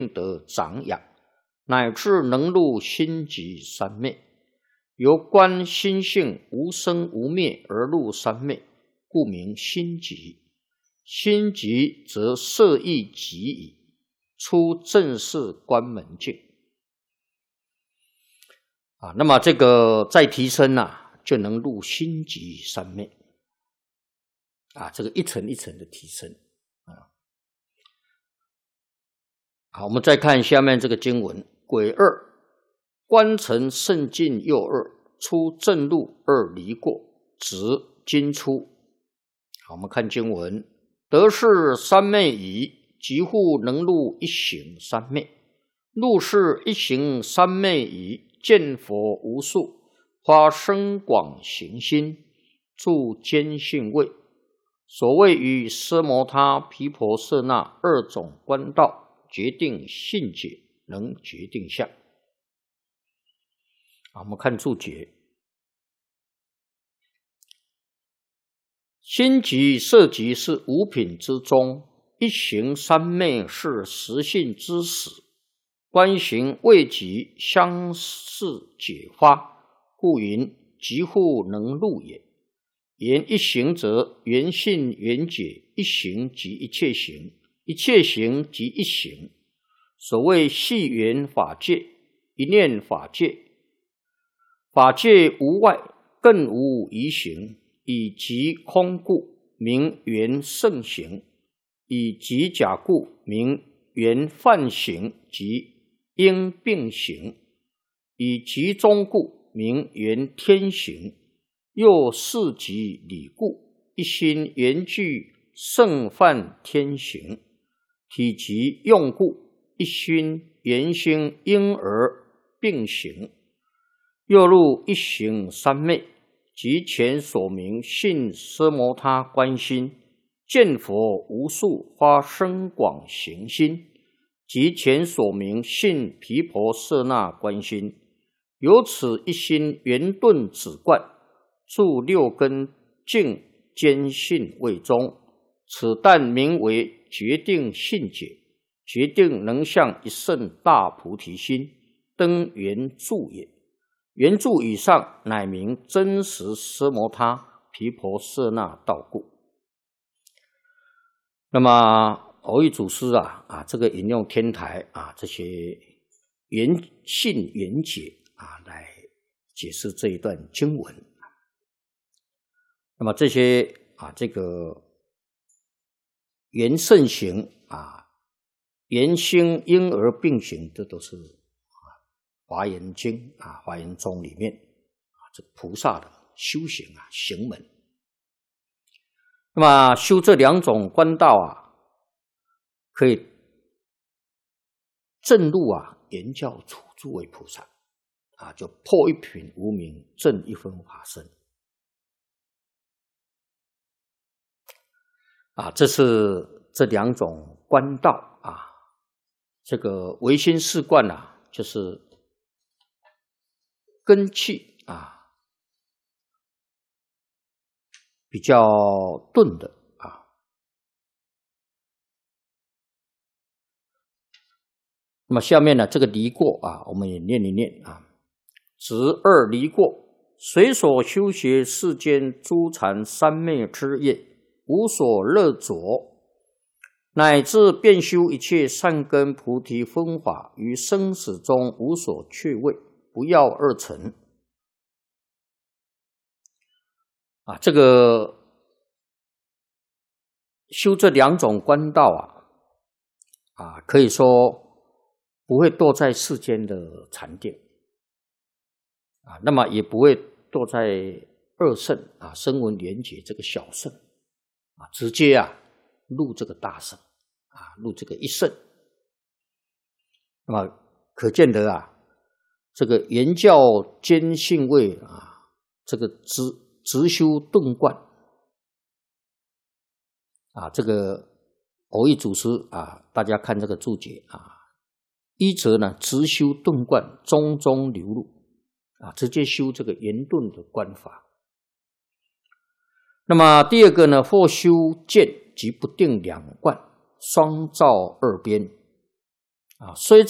得长养，乃至能入心极三昧。由观心性无生无灭而入三昧，故名心极。心极则色亦极矣，出正式观门境。那么这个再提升就能入心极三昧。这个一层一层的提升。好，我们再看下面这个经文：癸二，观成甚进又二，出正入二离过，直今出。好，我们看经文：得是三昧矣，即复能入一行三昧。入是一行三昧矣，见佛无数，发深广行心，住坚信位。所谓与奢摩他、毗婆舍那二种观道，决定性解，能决定相。我们看注解：心极色极是五品之中，一行三昧是实性之始。观行未极，相似解发，故云即复能入也。言一行则缘性缘解，一行即一切行，一切行即一行。所谓系缘法界，一念法界，法界无外，更无疑行，以即空故，名缘圣行；以即假故，名缘犯行及因病行；以即中故，名缘天行。又四即理故，一心缘具圣犯天行；体即用故，一心缘心因而并行。又入一行三昧，即前所明信奢摩他观心，见佛无数发深广行心，即前所明信毗婆舍那观心。由此一心圆顿止观，住六根净坚信位中，此但名为决定性解，决定能向一圣大菩提心，登圆住也。圆住以上，乃名真实奢摩他、毗婆舍那道故。那么蕅益祖师这个引用天台这些圆性圆解来解释这一段经文。那么这些这个缘圣行缘心因而并行，这都是华严经华严宗里面这菩萨的修行行门。那么修这两种观道可以证入圆教处诸位菩萨就破一品无明，证一分法身。这是这两种观道这个唯心四观就是根气比较钝的那么下面呢，这个离过我们也念一念执二离过，随所修学世间诸禅三昧之业，无所乐着，乃至遍修一切善根菩提分法，于生死中无所却位，不要二乘。这个修这两种观道可以说不会堕在世间的禅定那么也不会堕在二圣声闻缘觉这个小圣直接入这个大圣入这个一圣。那么可见得这个圆教坚信位这个直修顿观这个蕅益祖师大家看这个注解一则呢直修顿观，中中流入直接修这个圆顿的观法。那么第二个呢，或修见即不定两观，双照二边虽